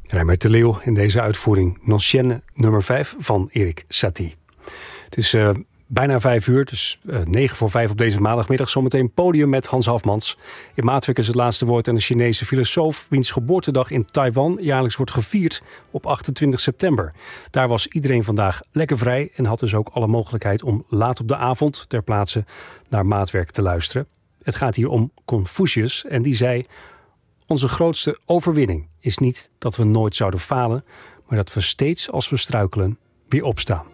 Reimert de Leeuw in deze uitvoering Noncienne nummer 5 van Erik Satie. Het is bijna 5 uur, dus 9 voor 5 op deze maandagmiddag. Zometeen podium met Hans Hafmans. In Maatwerk is het laatste woord aan de Chinese filosoof wiens geboortedag in Taiwan jaarlijks wordt gevierd op 28 september. Daar was iedereen vandaag lekker vrij en had dus ook alle mogelijkheid om laat op de avond ter plaatse naar Maatwerk te luisteren. Het gaat hier om Confucius en die zei: onze grootste overwinning is niet dat we nooit zouden falen, maar dat we steeds als we struikelen weer opstaan.